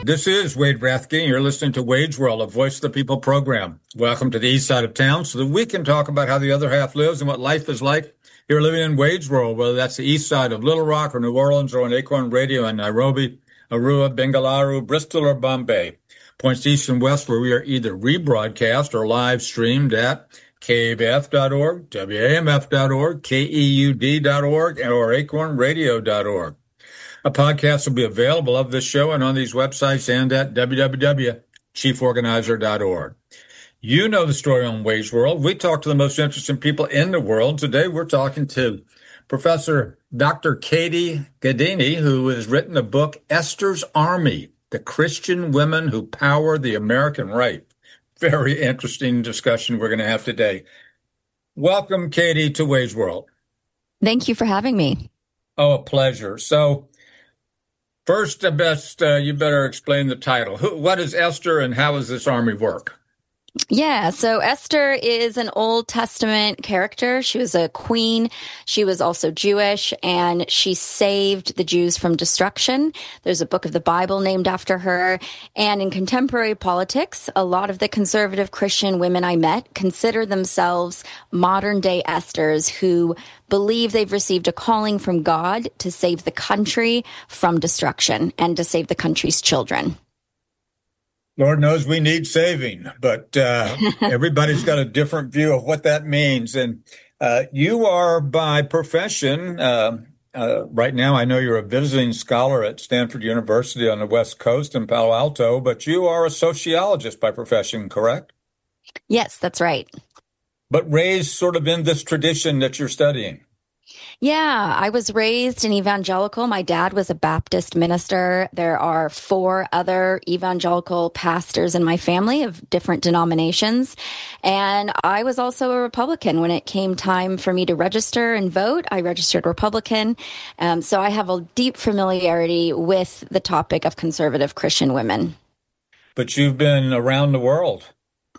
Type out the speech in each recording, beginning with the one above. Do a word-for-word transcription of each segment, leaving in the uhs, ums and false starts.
This is Wade Rathke, and you're listening to Wade's World, a Voice of the People program. Welcome to the east side of town so that we can talk about how the other half lives and what life is like here living in Wade's World, whether that's the east side of Little Rock or New Orleans or on Acorn Radio in Nairobi, Arua, Bengaluru, Bristol, or Bombay. Points east and west where we are either rebroadcast or live streamed at K A B F dot org, W A M F dot org, K E U D dot org, or acorn radio dot org. A podcast will be available of this show and on these websites and at w w w dot chief organizer dot org. You know the story on Wade's World. We talk to the most interesting people in the world. Today we're talking to Professor Doctor Katie Gaddini, who has written a book, Esther's Army, The Christian Women Who Power the American Right. Very interesting discussion we're going to have today. Welcome, Katie, to Wade's World. Thank you for having me. Oh, a pleasure. So, first, uh, best, uh, you better explain the title. Who, what is Esther and how does this army work? Yeah, so Esther is an Old Testament character. She was a queen. She was also Jewish, and she saved the Jews from destruction. There's a book of the Bible named after her. And in contemporary politics, a lot of the conservative Christian women I met consider themselves modern-day Esthers who believe they've received a calling from God to save the country from destruction and to save the country's children. Lord knows we need saving, but uh, everybody's got a different view of what that means. And uh, you are by profession, uh, uh, right now I know you're a visiting scholar at Stanford University on the West Coast in Palo Alto, but you are a sociologist by profession, correct? Yes, that's right. But raised sort of in this tradition that you're studying. Yeah, I was raised an evangelical. My dad was a Baptist minister. There are four other evangelical pastors in my family of different denominations. And I was also a Republican. When it came time for me to register and vote, I registered Republican. Um, so I have a deep familiarity with the topic of conservative Christian women. But you've been around the world.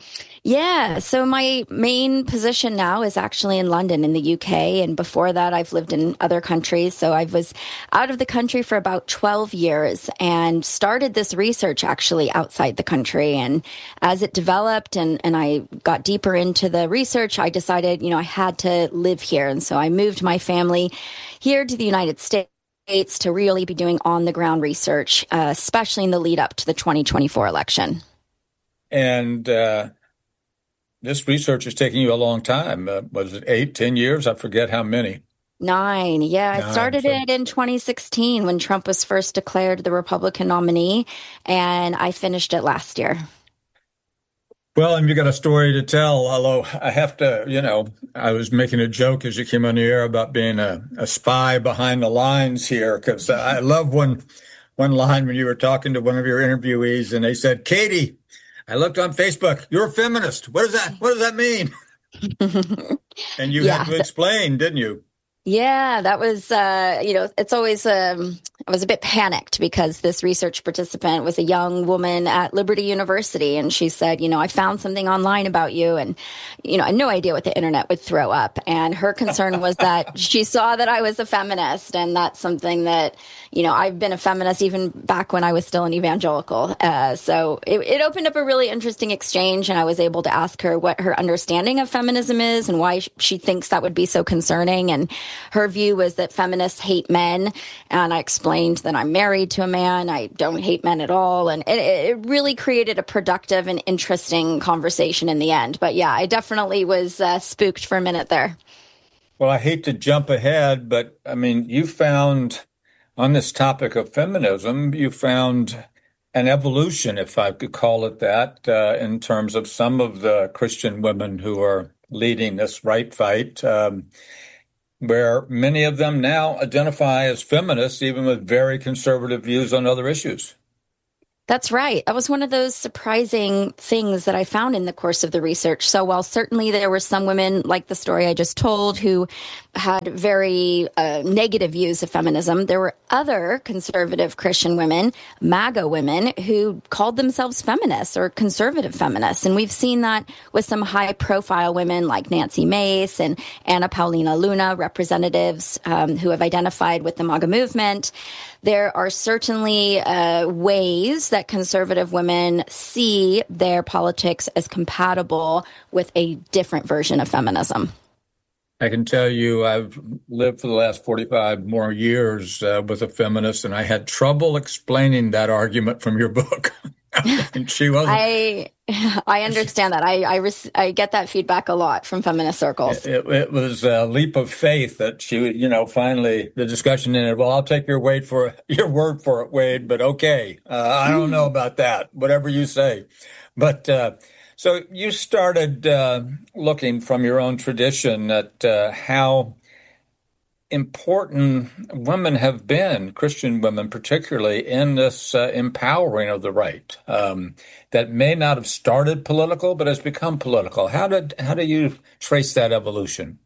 Yeah, so my main position now is actually in London in the U K, and before that I've lived in other countries. So I was out of the country for about twelve years and started this research actually outside the country. And as it developed and, and I got deeper into the research, I decided, you know, I had to live here. And so I moved my family here to the United States to really be doing on-the-ground research, uh, especially in the lead up to the twenty twenty-four election. And uh this research is taking you a long time. Uh, was it eight, ten years? I forget how many. Nine. Yeah, Nine, I started so. it in twenty sixteen when Trump was first declared the Republican nominee, and I finished it last year. Well, and you got a story to tell, although I have to, you know, I was making a joke as you came on the air about being a, a spy behind the lines here, because I love one, one line when you were talking to one of your interviewees, and they said, Katie, I looked on Facebook. You're a feminist. What does that, what does that mean? And you yeah. had to explain, didn't you? Yeah, that was, uh, you know, it's always, um, I was a bit panicked because this research participant was a young woman at Liberty University. And she said, you know, I found something online about you. And, you know, I had no idea what the internet would throw up. And her concern was that she saw that I was a feminist. And that's something that, you know, I've been a feminist even back when I was still an evangelical. Uh, so it, it opened up a really interesting exchange. And I was able to ask her what her understanding of feminism is and why she thinks that would be so concerning. And her view was that feminists hate men. And I explained that I'm married to a man. I don't hate men at all. And it, it really created a productive and interesting conversation in the end. But yeah, I definitely was uh, spooked for a minute there. Well, I hate to jump ahead, but I mean, you found on this topic of feminism, you found an evolution, if I could call it that, uh, in terms of some of the Christian women who are leading this right fight. Um, where many of them now identify as feminists, even with very conservative views on other issues. That's right. That was one of those surprising things that I found in the course of the research. So while certainly there were some women, like the story I just told, who had very uh, negative views of feminism, there were other conservative Christian women, MAGA women, who called themselves feminists or conservative feminists. And we've seen that with some high-profile women like Nancy Mace and Anna Paulina Luna, representatives um, who have identified with the MAGA movement. there are certainly uh, ways that conservative women see their politics as compatible with a different version of feminism. I can tell you I've lived for the last forty-five more years uh, with a feminist, and I had trouble explaining that argument from your book. And she wasn't. I I understand that. I I, res- I get that feedback a lot from feminist circles. It, it was a leap of faith that she, you know, finally the discussion ended. Well, I'll take your wait for your word for it, Wade. But okay, uh, I don't know about that. Whatever you say, but. Uh, So you started uh, looking from your own tradition at uh, how important women have been, Christian women particularly, in this uh, empowering of the right um, that may not have started political, but has become political. How did how do you trace that evolution?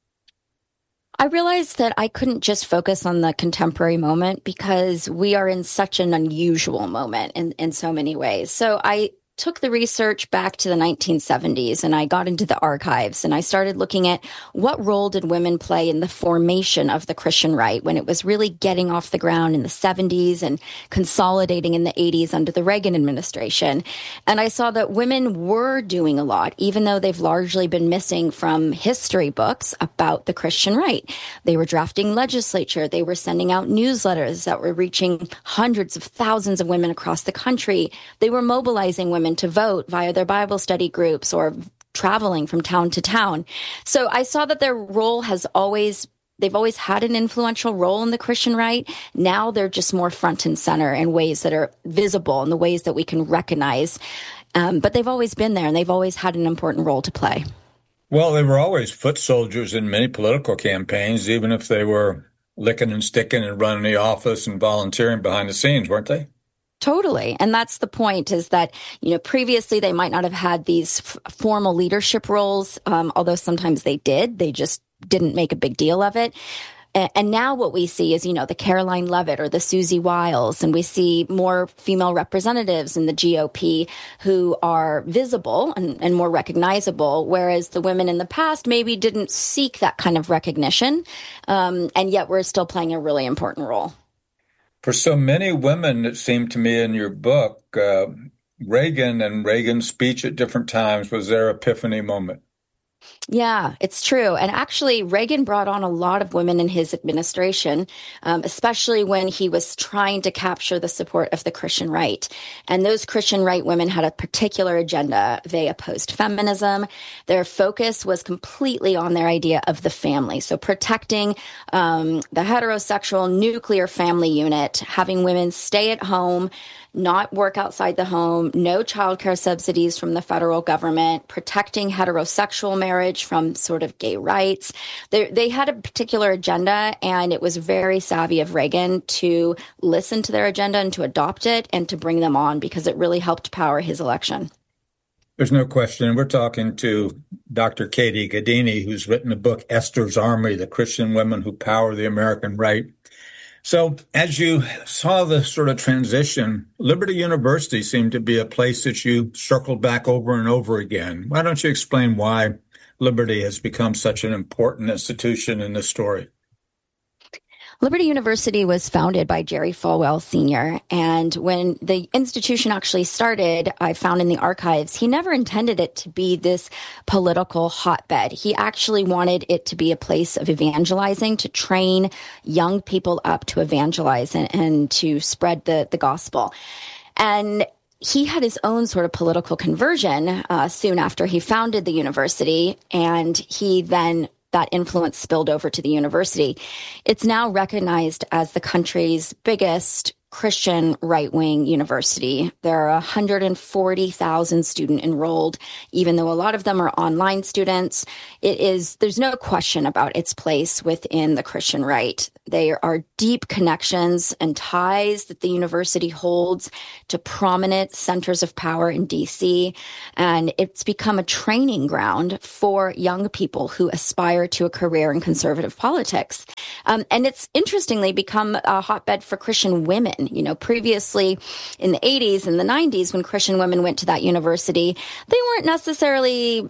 I realized that I couldn't just focus on the contemporary moment because we are in such an unusual moment in, in so many ways. So I took the research back to the nineteen seventies and I got into the archives and I started looking at what role did women play in the formation of the Christian right when it was really getting off the ground in the seventies and consolidating in the eighties under the Reagan administration. And I saw that women were doing a lot, even though they've largely been missing from history books about the Christian right. They were drafting legislature. They were sending out newsletters that were reaching hundreds of thousands of women across the country. They were mobilizing women to vote via their Bible study groups or traveling from town to town. So I saw that their role has always, they've always had an influential role in the Christian right. Now they're just more front and center in ways that are visible, in the ways that we can recognize. Um, but they've always been there and they've always had an important role to play. Well, they were always foot soldiers in many political campaigns, even if they were licking and sticking and running the office and volunteering behind the scenes, weren't they? Totally. And that's the point, is that, you know, previously they might not have had these f- formal leadership roles, um, although sometimes they did. They just didn't make a big deal of it. A- and now what we see is, you know, the Caroline Leavitt or the Susie Wiles, and we see more female representatives in the G O P who are visible and, and more recognizable, whereas the women in the past maybe didn't seek that kind of recognition, um, and yet we're still playing a really important role. For so many women, it seemed to me in your book, uh, Reagan and Reagan's speech at different times was their epiphany moment. Yeah, it's true. And actually, Reagan brought on a lot of women in his administration, um, especially when he was trying to capture the support of the Christian right. And those Christian right women had a particular agenda. They opposed feminism. Their focus was completely on their idea of the family. So protecting um, the heterosexual nuclear family unit, having women stay at home, not work outside the home, no childcare subsidies from the federal government, protecting heterosexual marriage from sort of gay rights. They, they had a particular agenda, and it was very savvy of Reagan to listen to their agenda and to adopt it and to bring them on, because it really helped power his election. There's no question. We're talking to Doctor Katie Gaddini, who's written a book, Esther's Army, The Christian Women Who Power the American Right. So as you saw the sort of transition, Liberty University seemed to be a place that you circled back over and over again. Why don't you explain why Liberty has become such an important institution in this story? Liberty University was founded by Jerry Falwell Senior And when the institution actually started, I found in the archives, he never intended it to be this political hotbed. He actually wanted it to be a place of evangelizing, to train young people up to evangelize and, and to spread the, the gospel. And he had his own sort of political conversion uh, soon after he founded the university, and he then that influence spilled over to the university. It's now recognized as the country's biggest Christian right-wing university. There are one hundred forty thousand students enrolled, even though a lot of them are online students. It is, there's no question about its place within the Christian right. There are deep connections and ties that the university holds to prominent centers of power in D C, and it's become a training ground for young people who aspire to a career in conservative politics. Um, and it's interestingly become a hotbed for Christian women. You know, previously in the eighties and the nineties, when Christian women went to that university, they weren't necessarily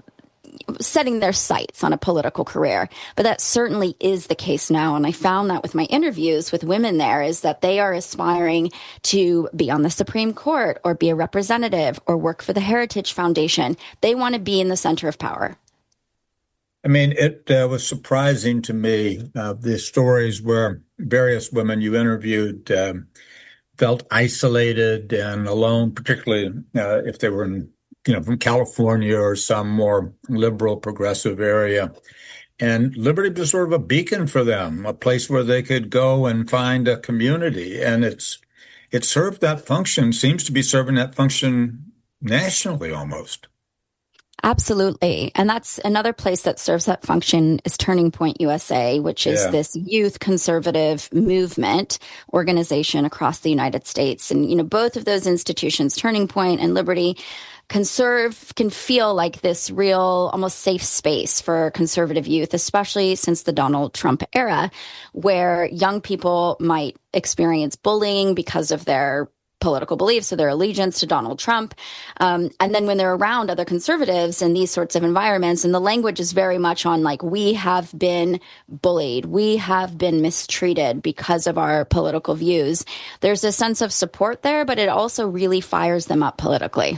setting their sights on a political career. But that certainly is the case now. And I found that with my interviews with women there is that they are aspiring to be on the Supreme Court or be a representative or work for the Heritage Foundation. They want to be in the center of power. I mean, it uh, was surprising to me, uh, the stories where various women you interviewed um, felt isolated and alone, particularly uh, if they were in, you know, from California or some more liberal, progressive area. And Liberty was sort of a beacon for them, a place where they could go and find a community. And it's it served that function, seems to be serving that function nationally almost. Absolutely. And that's another place that serves that function is Turning Point U S A, which is Yeah. this youth conservative movement organization across the United States. And, you know, both of those institutions, Turning Point and Liberty, can serve, can feel like this real, almost safe space for conservative youth, especially since the Donald Trump era, where young people might experience bullying because of their political beliefs or their allegiance to Donald Trump. Um, and then when they're around other conservatives in these sorts of environments, and the language is very much on like, we have been bullied, we have been mistreated because of our political views. There's a sense of support there, but it also really fires them up politically.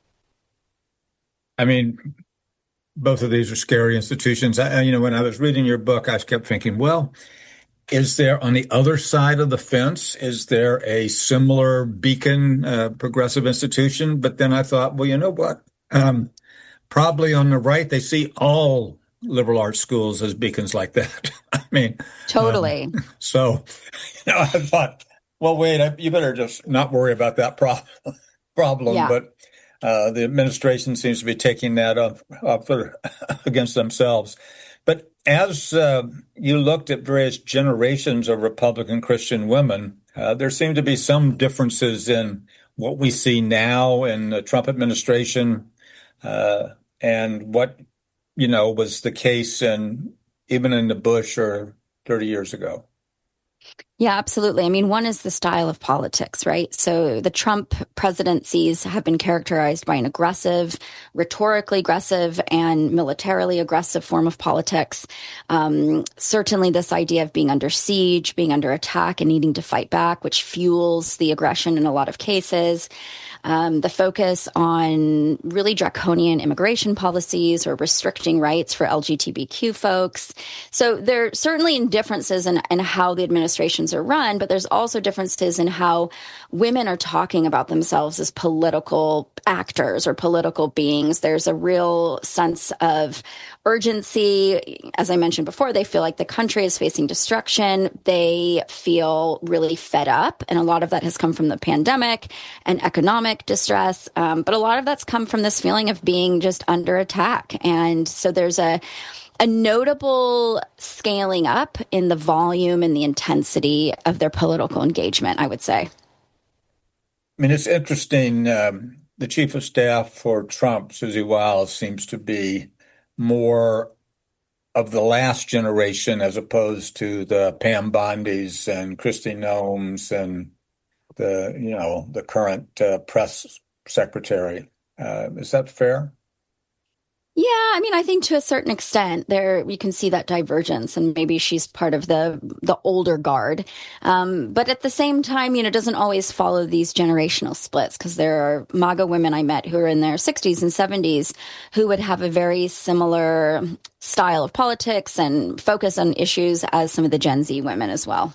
I mean, both of these are scary institutions. I, you know, when I was reading your book, I kept thinking, well, is there on the other side of the fence, is there a similar beacon, uh, progressive institution? But then I thought, well, you know what? Um, probably on the right, they see all liberal arts schools as beacons like that. I mean, Totally. Um, so, you know, I thought, well, wait, I, you better just not worry about that problem. problem. Yeah. But uh, the administration seems to be taking that up, up against themselves. But as uh, you looked at various generations of Republican Christian women, uh, there seem to be some differences in what we see now in the Trump administration uh, and what, you know, was the case in even in the Bush or thirty years ago. Yeah, absolutely. I mean, one is the style of politics, right? So the Trump presidencies have been characterized by an aggressive, rhetorically aggressive, and militarily aggressive form of politics. Um, certainly this idea of being under siege, being under attack, and needing to fight back, which fuels the aggression in a lot of cases. Um, the focus on really draconian immigration policies or restricting rights for L G B T Q folks. So there are certainly differences in, in how the administrations are run, but there's also differences in how women are talking about themselves as political actors or political beings. There's a real sense of urgency. As I mentioned before, they feel like the country is facing destruction. They feel really fed up. And a lot of that has come from the pandemic and economic distress. Um, but a lot of that's come from this feeling of being just under attack. And so there's a a notable scaling up in the volume and the intensity of their political engagement, I would say. I mean, it's interesting. Um, the chief of staff for Trump, Susie Wiles, seems to be more of the last generation as opposed to the Pam Bondys and Kristi Noems and the, you know, the current uh, press secretary. Uh, is that fair? Yeah, I mean, I think to a certain extent there you can see that divergence, and maybe she's part of the the older guard. Um, but at the same time, you know, it doesn't always follow these generational splits, because there are MAGA women I met who are in their sixties and seventies who would have a very similar style of politics and focus on issues as some of the Gen Z women as well.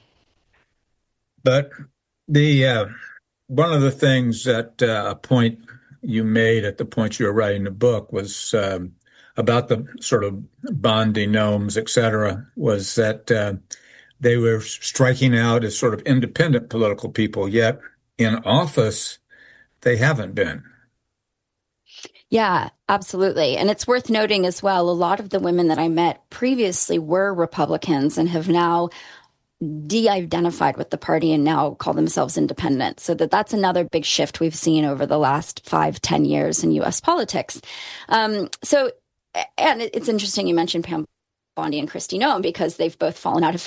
But the uh, one of the things that uh, a point you made at the point you were writing the book was um, about the sort of Bondi Noems, et cetera, was that uh, they were striking out as sort of independent political people, yet in office, they haven't been. Yeah, absolutely. And it's worth noting as well, a lot of the women that I met previously were Republicans and have now de-identified with the party and now call themselves independent. So that that's another big shift we've seen over the last five, ten years in U S politics. Um, so, and it's interesting you mentioned Pam Bondi and Kristi Noem, because they've both fallen out of